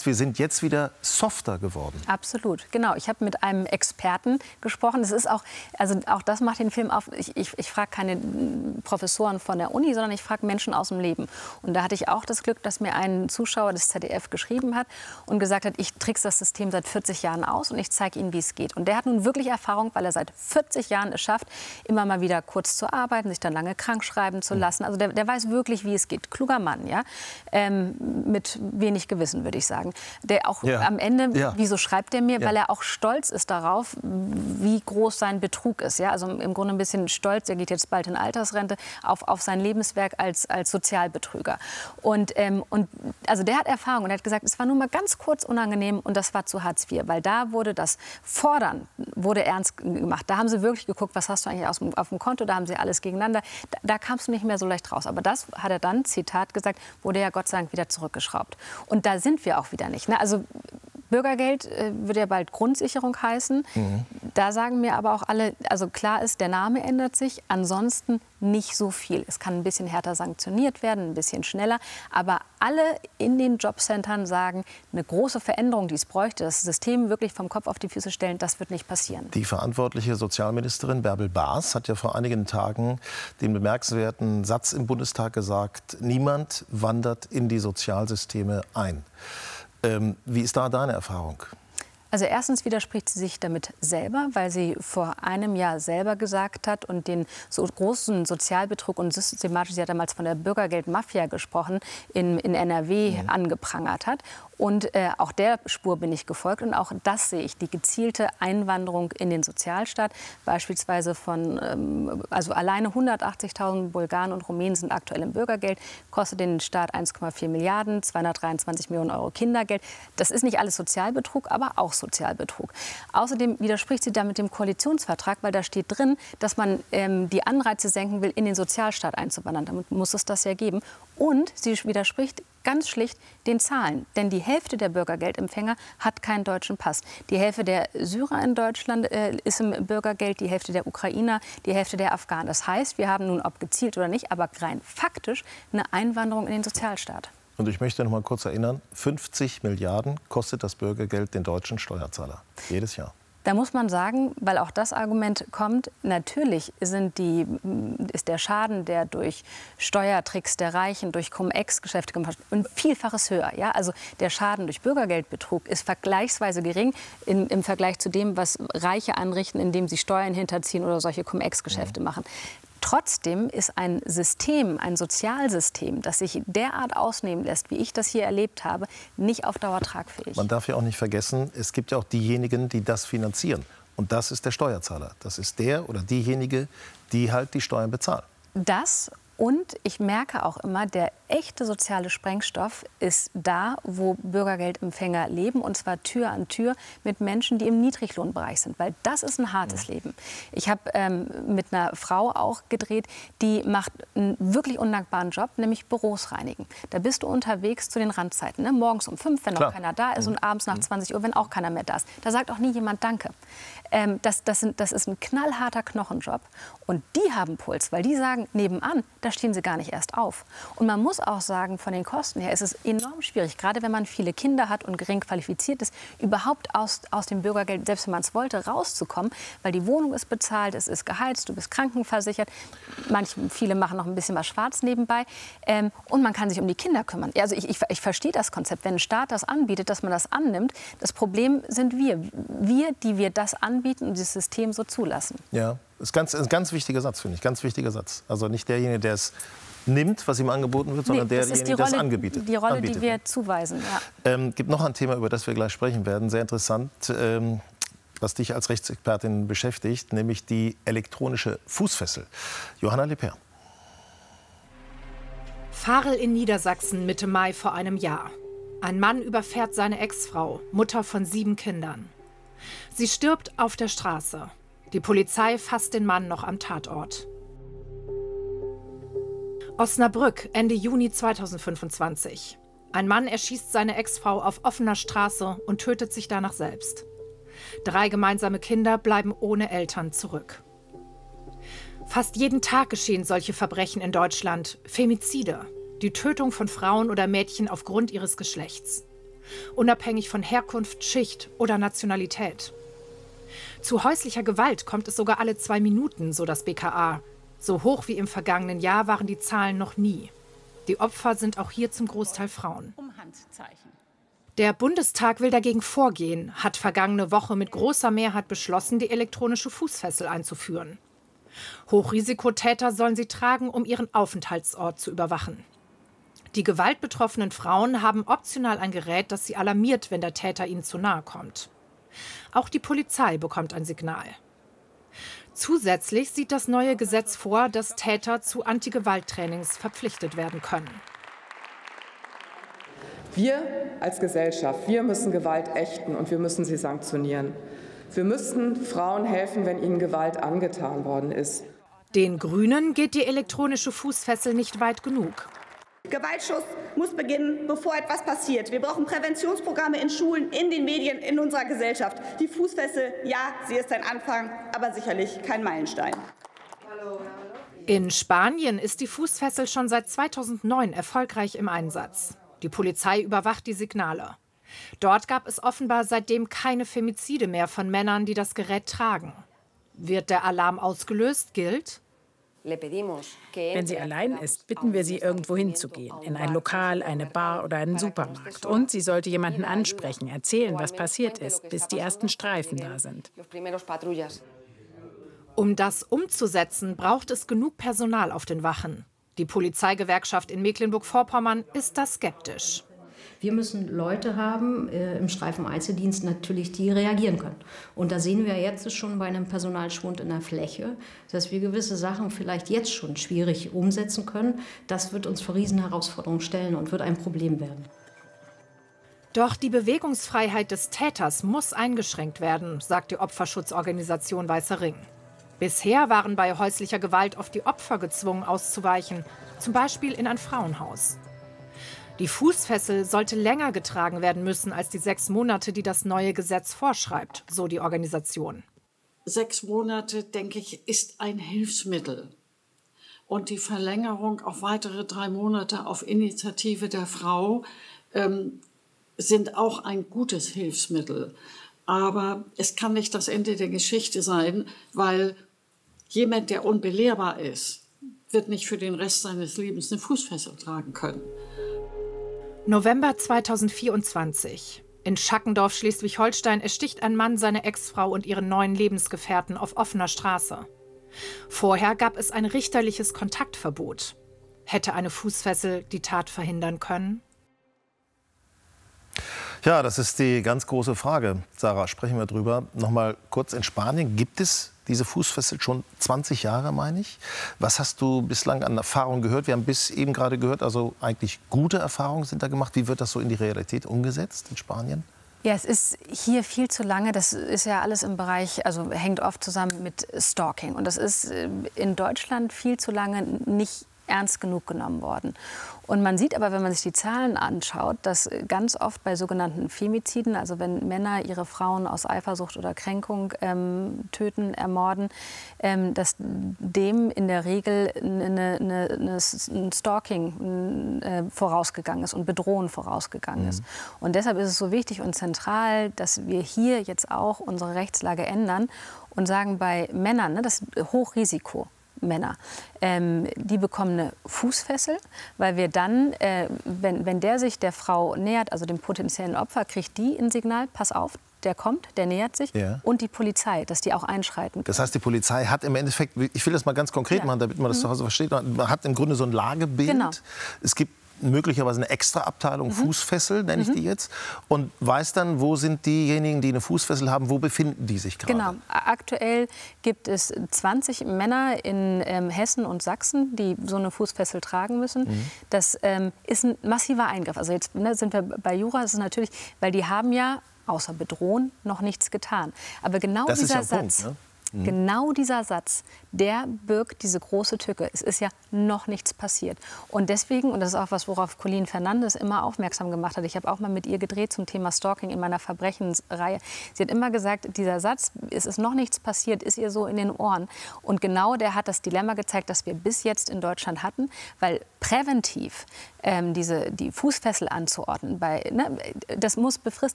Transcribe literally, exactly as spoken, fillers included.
wir sind jetzt wieder softer geworden. Absolut, genau. Ich habe mit einem Experten gesprochen. Das ist auch, also auch das macht den Film auf. Ich, ich, ich frage keine Professoren von der Uni, sondern ich frage Menschen aus dem Leben. Und da hatte ich auch das Glück, dass mir ein Zuschauer des Z D F geschrieben hat und gesagt hat, ich trickse das System seit vierzig Jahren aus und ich zeige Ihnen, wie es geht. Und der hat nun wirklich Erfahrung, weil er seit vierzig Jahren es schafft, immer mal wieder kurz zu arbeiten, sich dann lange krank schreiben zu lassen. Also der, der weiß wirklich, wie es geht. Kluger Mann, ja, ähm, mit wenig Gewissen, würde ich sagen. Der auch ja. am Ende, ja. wieso schreibt er mir? Ja. Weil er auch stolz ist darauf, wie groß sein Betrug ist. Ja? Also im Grunde ein bisschen stolz, er geht jetzt bald in Altersrente, auf, auf sein Lebenswerk als, als Sozialbetrüger. Und, ähm, und also der hat Erfahrung und er hat gesagt, es war nur mal ganz kurz unangenehm und das war zu Hartz vier, weil da wurde das Fordern wurde ernst gemacht. Da haben sie wirklich geguckt, was hast du eigentlich aus dem, auf dem Konto, da haben sie alles gegeneinander. Da, da kamst du nicht mehr so leicht raus. Aber das hat er dann, Zitat gesagt, wurde ja Gott sei Dank wieder zurückgeschraubt. Und da sind wir auch wieder nicht. Ne? Also Bürgergeld äh, wird ja bald Grundsicherung heißen. Mhm. Da sagen mir aber auch alle, also klar ist, der Name ändert sich, ansonsten nicht so viel. Es kann ein bisschen härter sanktioniert werden, ein bisschen schneller. Aber alle in den Jobcentern sagen, eine große Veränderung, die es bräuchte, das System wirklich vom Kopf auf die Füße stellen, das wird nicht passieren. Die verantwortliche Sozialministerin Bärbel Baas hat ja vor einigen Tagen den bemerkenswerten Satz im Bundestag gesagt, niemand wandert in die Sozialsysteme ein. Ähm, wie ist da deine Erfahrung? Also erstens widerspricht sie sich damit selber, weil sie vor einem Jahr selber gesagt hat und den so großen Sozialbetrug und systematisch, sie hat damals von der Bürgergeldmafia gesprochen, in, in N R W mhm. angeprangert hat. Und äh, auch der Spur bin ich gefolgt und auch das sehe ich, die gezielte Einwanderung in den Sozialstaat, beispielsweise von, ähm, also alleine hundertachtzigtausend Bulgaren und Rumänen sind aktuell im Bürgergeld, kostet den Staat eins Komma vier Milliarden, zweihundertdreiundzwanzig Millionen Euro Kindergeld. Das ist nicht alles Sozialbetrug, aber auch Sozialbetrug. Außerdem widerspricht sie da mit dem Koalitionsvertrag, weil da steht drin, dass man ähm, die Anreize senken will, in den Sozialstaat einzuwandern. Damit muss es das ja geben. Und sie widerspricht ganz schlicht den Zahlen. Denn die Hälfte der Bürgergeldempfänger hat keinen deutschen Pass. Die Hälfte der Syrer in Deutschland äh, ist im Bürgergeld, die Hälfte der Ukrainer, die Hälfte der Afghanen. Das heißt, wir haben nun, ob gezielt oder nicht, aber rein faktisch eine Einwanderung in den Sozialstaat. Und ich möchte noch mal kurz erinnern, fünfzig Milliarden kostet das Bürgergeld den deutschen Steuerzahler. Jedes Jahr. Da muss man sagen, weil auch das Argument kommt, natürlich sind die, ist der Schaden, der durch Steuertricks der Reichen, durch Cum-Ex-Geschäfte gemacht wird, ein Vielfaches höher. Ja? Also der Schaden durch Bürgergeldbetrug ist vergleichsweise gering in, im Vergleich zu dem, was Reiche anrichten, indem sie Steuern hinterziehen oder solche Cum-Ex-Geschäfte mhm. machen. Trotzdem ist ein System, ein Sozialsystem, das sich derart ausnehmen lässt, wie ich das hier erlebt habe, nicht auf Dauer tragfähig. Man darf ja auch nicht vergessen, es gibt ja auch diejenigen, die das finanzieren. Und das ist der Steuerzahler. Das ist der oder diejenige, die halt die Steuern bezahlen. Das und ich merke auch immer, der echte soziale Sprengstoff ist da, wo Bürgergeldempfänger leben, und zwar Tür an Tür mit Menschen, die im Niedriglohnbereich sind, weil das ist ein hartes mhm. Leben. Ich habe ähm, mit einer Frau auch gedreht, die macht einen wirklich undankbaren Job, nämlich Büros reinigen. Da bist du unterwegs zu den Randzeiten, ne? Morgens um fünf, wenn Klar. noch keiner da ist, mhm. und abends nach zwanzig Uhr, wenn auch keiner mehr da ist. Da sagt auch nie jemand Danke. Ähm, das, das, sind, das ist ein knallharter Knochenjob, und die haben Puls, weil die sagen, nebenan, da stehen sie gar nicht erst auf. Und man muss auch sagen, von den Kosten her ist es enorm schwierig, gerade wenn man viele Kinder hat und gering qualifiziert ist, überhaupt aus, aus dem Bürgergeld, selbst wenn man es wollte, rauszukommen, weil die Wohnung ist bezahlt, es ist geheizt, du bist krankenversichert, manche, viele machen noch ein bisschen was schwarz nebenbei, ähm, und man kann sich um die Kinder kümmern. Also ich, ich, ich verstehe das Konzept, wenn ein Staat das anbietet, dass man das annimmt. Das Problem sind wir, wir, die wir das anbieten und dieses System so zulassen. Ja, das ist ganz, ein ganz wichtiger Satz, finde ich, ganz wichtiger Satz. Also nicht derjenige, der es nimmt, was ihm angeboten wird, sondern nee, derjenige, der es angebietet. Die Rolle, anbietet. die wir zuweisen. Ja. Ähm, gibt noch ein Thema, über das wir gleich sprechen werden, sehr interessant, ähm, was dich als Rechtsexpertin beschäftigt, nämlich die elektronische Fußfessel. Johanna Leper. Farel in Niedersachsen Mitte Mai vor einem Jahr. Ein Mann überfährt seine Ex-Frau, Mutter von sieben Kindern. Sie stirbt auf der Straße. Die Polizei fasst den Mann noch am Tatort. Osnabrück, Ende Juni zweitausendfünfundzwanzig. Ein Mann erschießt seine Ex-Frau auf offener Straße und tötet sich danach selbst. Drei gemeinsame Kinder bleiben ohne Eltern zurück. Fast jeden Tag geschehen solche Verbrechen in Deutschland. Femizide, die Tötung von Frauen oder Mädchen aufgrund ihres Geschlechts. unabhängig von Herkunft, Schicht oder Nationalität. Zu häuslicher Gewalt kommt es sogar alle zwei Minuten, so das B K A. So hoch wie im vergangenen Jahr waren die Zahlen noch nie. Die Opfer sind auch hier zum Großteil Frauen. Der Bundestag will dagegen vorgehen, hat vergangene Woche mit großer Mehrheit beschlossen, die elektronische Fußfessel einzuführen. Hochrisikotäter sollen sie tragen, um ihren Aufenthaltsort zu überwachen. Die gewaltbetroffenen Frauen haben optional ein Gerät, das sie alarmiert, wenn der Täter ihnen zu nahe kommt. Auch die Polizei bekommt ein Signal. Zusätzlich sieht das neue Gesetz vor, dass Täter zu Anti-Gewalt-Trainings verpflichtet werden können. Wir als Gesellschaft, wir müssen Gewalt ächten und wir müssen sie sanktionieren. Wir müssen Frauen helfen, wenn ihnen Gewalt angetan worden ist. Den Grünen geht die elektronische Fußfessel nicht weit genug. Gewaltschutz muss beginnen, bevor etwas passiert. Wir brauchen Präventionsprogramme in Schulen, in den Medien, in unserer Gesellschaft. Die Fußfessel, ja, sie ist ein Anfang, aber sicherlich kein Meilenstein. In Spanien ist die Fußfessel schon seit zweitausendneun erfolgreich im Einsatz. Die Polizei überwacht die Signale. Dort gab es offenbar seitdem keine Femizide mehr von Männern, die das Gerät tragen. Wird der Alarm ausgelöst, gilt: Wenn sie allein ist, bitten wir sie, irgendwo hinzugehen. In ein Lokal, eine Bar oder einen Supermarkt. Und sie sollte jemanden ansprechen, erzählen, was passiert ist, bis die ersten Streifen da sind. Um das umzusetzen, braucht es genug Personal auf den Wachen. Die Polizeigewerkschaft in Mecklenburg-Vorpommern ist da skeptisch. Wir müssen Leute haben äh, im Streifeneinzeldienst natürlich, die reagieren können. Und da sehen wir jetzt schon bei einem Personalschwund in der Fläche, dass wir gewisse Sachen vielleicht jetzt schon schwierig umsetzen können. Das wird uns vor Riesenherausforderungen stellen und wird ein Problem werden. Doch die Bewegungsfreiheit des Täters muss eingeschränkt werden, sagt die Opferschutzorganisation Weißer Ring. Bisher waren bei häuslicher Gewalt oft die Opfer gezwungen auszuweichen, zum Beispiel in ein Frauenhaus. Die Fußfessel sollte länger getragen werden müssen als die sechs Monate, die das neue Gesetz vorschreibt, so die Organisation. Sechs Monate, denke ich, ist ein Hilfsmittel. Und die Verlängerung auf weitere drei Monate auf Initiative der Frau ähm, sind auch ein gutes Hilfsmittel. Aber es kann nicht das Ende der Geschichte sein, weil jemand, der unbelehrbar ist, wird nicht für den Rest seines Lebens eine Fußfessel tragen können. November zweitausendvierundzwanzig. In Schackendorf, Schleswig-Holstein, ersticht ein Mann seine Ex-Frau und ihren neuen Lebensgefährten auf offener Straße. Vorher gab es ein richterliches Kontaktverbot. Hätte eine Fußfessel die Tat verhindern können? Ja, das ist die ganz große Frage. Sarah, sprechen wir drüber. Noch mal kurz: In Spanien gibt es diese Fußfessel schon zwanzig Jahre, meine ich. Was hast du bislang an Erfahrungen gehört? Wir haben bis eben gerade gehört, also eigentlich gute Erfahrungen sind da gemacht. Wie wird das so in die Realität umgesetzt in Spanien? Ja, es ist hier viel zu lange. Das ist ja alles im Bereich, also hängt oft zusammen mit Stalking. Und das ist in Deutschland viel zu lange nicht ernst genug genommen worden. Und man sieht aber, wenn man sich die Zahlen anschaut, dass ganz oft bei sogenannten Femiziden, also wenn Männer ihre Frauen aus Eifersucht oder Kränkung ähm, töten, ermorden, ähm, dass dem in der Regel eine, eine, eine, ein Stalking äh, vorausgegangen ist und Bedrohen vorausgegangen mhm. ist. Und deshalb ist es so wichtig und zentral, dass wir hier jetzt auch unsere Rechtslage ändern und sagen, bei Männern, ne, das ist Hochrisiko. Männer, ähm, die bekommen eine Fußfessel, weil wir dann, äh, wenn, wenn der sich der Frau nähert, also dem potenziellen Opfer, kriegt die ein Signal, pass auf, der kommt, der nähert sich, ja. Und die Polizei, dass die auch einschreiten kann. Das heißt, die Polizei hat im Endeffekt, ich will das mal ganz konkret ja. machen, damit man das mhm. zu Hause versteht, man hat im Grunde so ein Lagebild. Genau. Es gibt möglicherweise eine extra Abteilung, mhm. Fußfessel, nenne ich mhm. die jetzt, und weiß dann, wo sind diejenigen, die eine Fußfessel haben, wo befinden die sich gerade? Genau. Aktuell gibt es zwanzig Männer in ähm, Hessen und Sachsen, die so eine Fußfessel tragen müssen. Mhm. Das ähm, ist ein massiver Eingriff. Also jetzt ne, sind wir bei Jura, das ist natürlich, weil die haben ja außer bedrohen noch nichts getan. Aber genau das dieser ist ja ein Satz. Punkt, ne? Mhm. Genau dieser Satz, der birgt diese große Tücke. Es ist ja noch nichts passiert. Und deswegen, und das ist auch was, worauf Colleen Fernandes immer aufmerksam gemacht hat, ich habe auch mal mit ihr gedreht zum Thema Stalking in meiner Verbrechensreihe. Sie hat immer gesagt, dieser Satz, es ist noch nichts passiert, ist ihr so in den Ohren. Und genau der hat das Dilemma gezeigt, das wir bis jetzt in Deutschland hatten, weil präventiv ähm, diese, die Fußfessel anzuordnen, bei, ne, das muss befristet